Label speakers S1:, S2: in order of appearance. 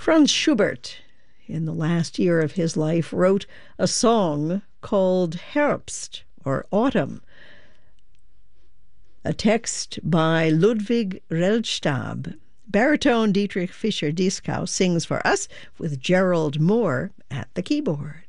S1: Franz Schubert, in the last year of his life, wrote a song called Herbst, or Autumn, a text by Ludwig Rellstab. Baritone Dietrich Fischer-Dieskau sings for us with Gerald Moore at the keyboard.